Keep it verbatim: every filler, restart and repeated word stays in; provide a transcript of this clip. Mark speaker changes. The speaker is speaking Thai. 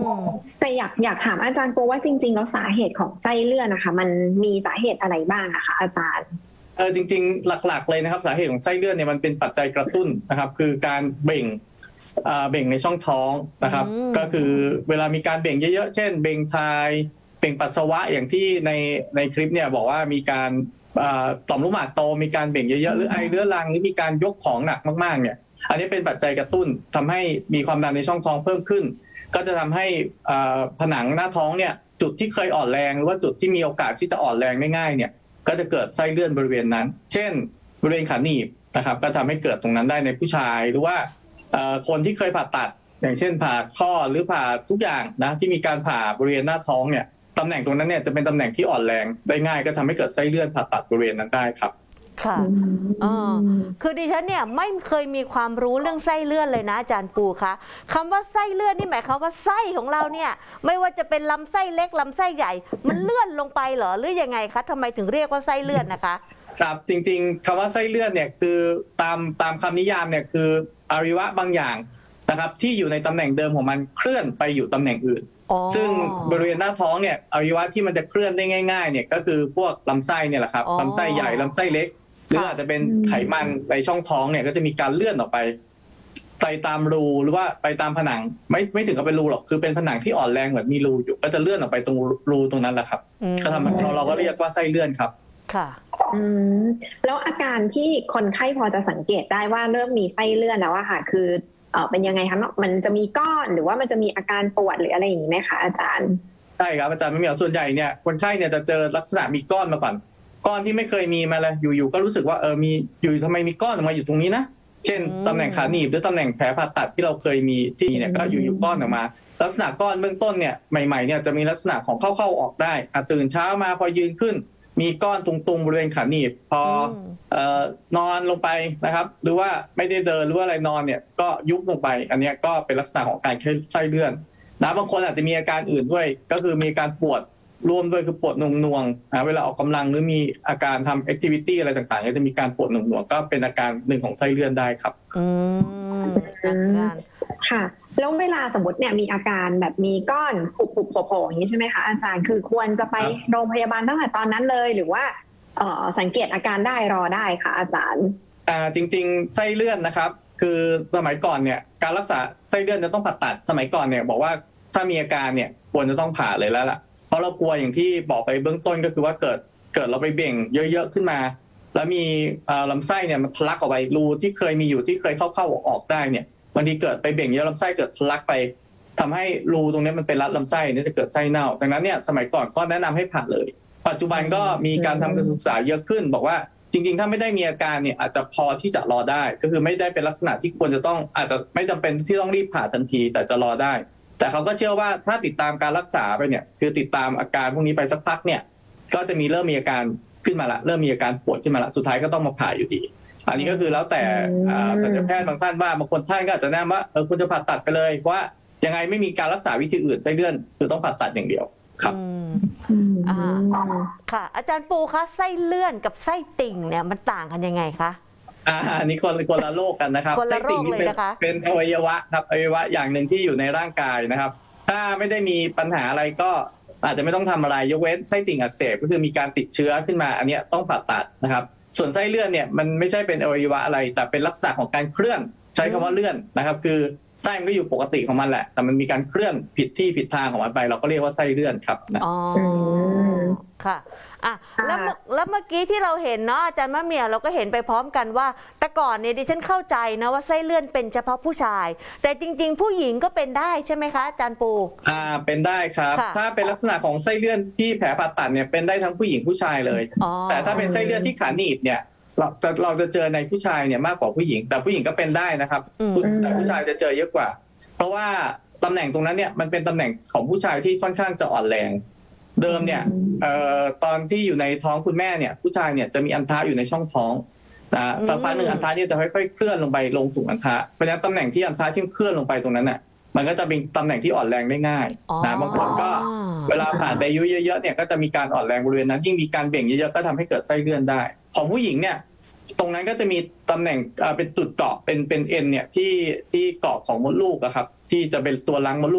Speaker 1: แต่อยากอยากถามอาจารย์โปว่าจริงๆแล้วสาเหตุของไส้เลื่อนนะคะมันมีสาเหตุอะไรบ้างนะคะอาจารย์
Speaker 2: เออจริงๆหลักๆเลยนะครับสาเหตุของไส้เลื่อนเนี่ยมันเป็นปัจจัยกระตุ้นนะครับคือการเบ่งเบ่งในช่องท้องนะครับก็คือเวลามีการเบ่งเยอะๆเช่นเบ่งทายเบ่งปัสสาวะอย่างที่ในในคลิปเนี่ยบอกว่ามีการต่อมลูกหมากโตมีการเบ่งเยอะๆหรือไอเรื้อรังหรือมีการยกของหนักมากๆเนี่ยอันนี้เป็นปัจจัยกระตุ้นทำให้มีความดันในช่องท้องเพิ่มขึ้นก็จะทำให้ผนังหน้าท้องเนี่ยจุดที่เคยอ่อนแรงหรือว่าจุดที่มีโอกาสที่จะอ่อนแรงง่ายๆเนี่ยก็จะเกิดไส้เลื่อนบริเวณนั้นเช่นบริเวณขาหนีบนะครับก็ทำให้เกิดตรงนั้นได้ในผู้ชายหรือว่าคนที่เคยผ่าตัดอย่างเช่นผ่าข้อหรือผ่าทุกอย่างนะที่มีการผ่าบริเวณหน้าท้องเนี่ยตำแหน่งตรงนั้นเนี่ยจะเป็นตำแหน่งที่อ่อนแรงได้ง่ายก็ทำให้เกิดไส้เลื่อนผ่าตัดบริเวณนั้นได้ครับ
Speaker 3: ค่ะอ๋อคือดิฉันเนี่ยไม่เคยมีความรู้เรื่องไส้เลื่อนเลยนะอาจารย์ปูคะคำว่าไส้เลื่อนนี่หมายความว่าไส้ของเราเนี่ยไม่ว่าจะเป็นลำไส้เล็กลำไส้ใหญ่มันเลื่อนลงไปเหรอหรือยังไงคะทำไมถึงเรียกว่าไส้เลื่อนนะคะ
Speaker 2: ครับจริงๆคำว่าไส้เลื่อนเนี่ยคือตามตามคำนิยามเนี่ยคืออวัยวะบางอย่างนะครับที่อยู่ในตำแหน่งเดิมของมันเคลื่อนไปอยู่ตำแหน่งอื่นซึ่งบริเวณหน้าท้องเนี่ยอวัยวะที่มันจะเคลื่อนได้ง่ายๆเนี่ยก็คือพวกลำไส้เนี่ยแหละครับลำไส้ใหญ่ลำไส้เล็กหรืออาจจะเป็นไขมันในช่องท้องเนี่ยก็จะมีการเลื่อนออกไปไปตามรูหรือว่าไปตามผนังไม่ไม่ถึงกับเป็นรูหรอกคือเป็นผนังที่อ่อนแรงเหมือนมีรูอยู่ก็จะเลื่อนออกไปตรงรูตรงนั้นแหละครับก็ทำให้เราก็เรียกว่าไส้เลื่อนครับ
Speaker 1: ค่ะอืมแล้วอาการที่คนไข้พอจะสังเกตได้ว่าเริ่มมีไส้เลื่อนแล้วอะค่ะคือเออเป็นยังไงคะมันจะมีก้อนหรือว่ามันจะมีอาการปวดหรืออะไรอย่างนี้ไหมคะอาจารย์
Speaker 2: ใช่ครับอาจารย์ไม่มีส่วนใหญ่เนี่ยคนไข้เนี่ยจะเจอลักษณะมีก้อนมาก่อนก้อนที่ไม่เคยมีมาเลยอยู่ๆก็รู้สึกว่าเออมีอยู่ทำไมมีก้อนออกมาอยู่ตรงนี้นะเช่นตำแหน่งขาหนีบหรือตำแหน่งแผลผ่าตัดที่เราเคยมีที่เนี่ยก็อยู่ๆก้อนออกมาลักษณะก้อนเบื้องต้นเนี่ยใหม่ๆเนี่ยจะมีลักษณะของเข้าๆออกได้ตื่นเช้ามาพอยืนขึ้นมีก้อนตุงๆบริเวณขาหนีบพอเอ่อนอนลงไปนะครับหรือว่าไม่ได้เดินหรือว่าอะไรนอนเนี่ยก็ยุบลงไปอันนี้ก็เป็นลักษณะของการไส้เลื่อนนะบางคนอาจจะมีอาการอื่นด้วยก็คือมีการปวดรวมด้วยคือปวดหน่วงๆนะเวลาออกกำลังหรือมีอาการทำแอคทิวิตี้อะไรต่างๆก็จะมีการปวดหน่วงๆก็เป็นอาการหนึ่งของไส้เลื่อนได้ครับ
Speaker 3: อืม
Speaker 1: ค่ะแล้วเวลาสมมติเนี่ยมีอาการแบบมีก้อนปุบๆโผล่ๆอย่างนี้ใช่ไหมคะอาจารย์คือควรจะไปโรงพยาบาลตั้งแต่ตอนนั้นเลยหรือว่าเอ่อสังเกตอาการได้รอได้ค่ะอาจารย์
Speaker 2: อ่าจริงๆไส้เลื่อนนะครับคือสมัยก่อนเนี่ยการรักษาไส้เลื่อนจะต้องผ่าตัดสมัยก่อนเนี่ยบอกว่าถ้ามีอาการเนี่ยควรจะต้องผ่าเลยแล้วล่ะเพราะเรากลัวอย่างที่บอกไปเบื้องต้นก็คือว่าเกิดเกิดเราไปเบ่งเยอะๆขึ้นมาแล้วมีลำไส้เนี่ยมันทะลักออกไปรูที่เคยมีอยู่ที่เคยเข้าๆออกๆได้เนี่ยบางทีเกิดไปเบ่งเยอะลำไส้เกิดทะลักไปทำให้รูตรงนี้มันเป็นรัดลำไส้เนี่ยจะเกิดไส้เน่าดังนั้นเนี่ยสมัยก่อนก็แนะนำให้ผ่าเลยปัจจุบันก็มีการทำการศึกษาเยอะขึ้นบอกว่าจริงๆถ้าไม่ได้มีอาการเนี่ยอาจจะพอที่จะรอได้ก็คือไม่ได้เป็นลักษณะที่ควรจะต้องอาจจะไม่จำเป็นที่ต้องรีบผ่าทันทีแต่จะรอได้แต่เขาก็เชื่อว่าถ้าติดตามการรักษาไปเนี่ยคือติดตามอาการพวกนี้ไปสักพักเนี่ยก็จะมีเริ่มมีอาการขึ้นมาละเริ่มมีอาการปวดขึ้นมาละสุดท้ายก็ต้องมาผ่าอยู่ดีอันนี้ก็คือแล้วแต่ศัลยแพทย์บางท่านว่าบางคนท่านก็อาจจะแนะนำว่าเออคุณจะผ่าตัดไปเลยว่ายังไงไม่มีการรักษาวิธีอื่นไส้เลื่อนคือต้องผ่าตัดอย่างเดียวครับ
Speaker 3: อ่าค่ะอาจารย์ปูคะไส้เลื่อนกับไส้ติ่งเนี่ยมันต่างกันยังไงคะ
Speaker 2: อ่าอันนี้คนคนละโรคกันนะครับ
Speaker 3: ไส้ติ่งนี่เป็น
Speaker 2: เป็นอวัยวะครับอวัยวะอย่างหนึ่งที่อยู่ในร่างกายนะครับถ้าไม่ได้มีปัญหาอะไรก็อาจจะไม่ต้องทำอะไรยกเว้นไส้ติ่งอักเสบก็คือมีการติดเชื้อขึ้นมาอันนี้ต้องผ่าตัดนะครับส่วนไส้เลื่อนเนี่ยมันไม่ใช่เป็นอวัยวะอะไรแต่เป็นลักษณะของการเคลื่อนใช้คำว่าเลื่อนนะครับคือไส้มันก็อยู่ปกติของมันแหละแต่มันมีการเคลื่อนผิดที่ผิดทางของมันไปเราก็เรียกว่าไส้เลื่อนครับ
Speaker 3: อ๋อค่ะอ่ะแล้วแล้วเมื่อกี้ที่เราเห็นเนาะอาจารย์มะเหมี่ยวเราก็เห็นไปพร้อมกันว่าแต่ก่อนเนี่ยดิฉันเข้าใจนะว่าไส้เลื่อนเป็นเฉพาะผู้ชายแต่จริงๆผู้หญิงก็เป็นได้ใช่ไหมคะอาจารย์ปู
Speaker 2: อ่าเป็นได้ครับถ้าเป็นลักษณะของไส้เลื่อนที่แผลผ่าตัดเนี่ยเป็นได้ทั้งผู้หญิงผู้ชายเลยแต่ถ้าเป็นไส้เลื่อนที่ขาหนีบเนี่ยเราจะเราจะเจอในผู้ชายเนี่ยมากกว่าผู้หญิงแต่ผู้หญิงก็เป็นได้นะครับแต่ผู้ชายจะเจอเยอะกว่าเพราะว่าตำแหน่งตรงนั้นเนี่ยมันเป็นตำแหน่งของผู้ชายที่ค่อนข้างจะอ่อนแรงเดิมเนี่ยเอ่อตอนที่อยู่ในท้องคุณแม่เนี่ยผู้ชายเนี่ยจะมีอันทะอยู่ในช่องท้องนะสักพักหนึ่งอันทะเนี่ยจะค่อยๆเคลื่อนลงไปลงถุงอันทะเพราะฉะนั้นตำแหน่งที่อันทะที่เคลื่อนลงไปตรงนั้นน่ะมันก็จะเป็นตำแหน่งที่อ่อนแรงได้ง่ายนะบางคนก็เวลาผ่านไปอายุเยอะๆเนี่ยก็จะมีการอ่อนแรงบริเวณนั้นยิ่งมีการเบ่งเยอะๆก็ทำให้เกิดไส้เลื่อนได้ของผู้หญิงเนี่ยตรงนั้นก็จะมีตำแหน่งเป็นจุดเกาะเป็นเป็นเอ็นเนี่ยที่ที่เกาะของมดลูกอะครับที่จะเป็นตัวรั้งมดลูก